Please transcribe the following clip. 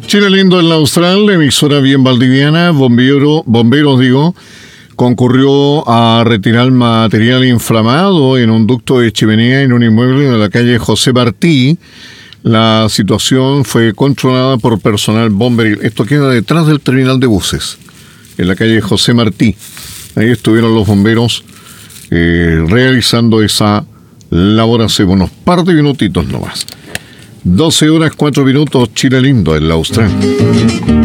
Chile Lindo en la Austral, emisora bien valdiviana, bomberos, concurrió a retirar material inflamado en un ducto de chimenea en un inmueble de la calle José Martí. La situación fue controlada por personal bomberil. Esto queda detrás del terminal de buses, en la calle José Martí. Ahí estuvieron los bomberos realizando esa labor hace unos par de minutitos nomás. 12 horas 4 minutos, Chile Lindo en la Austral.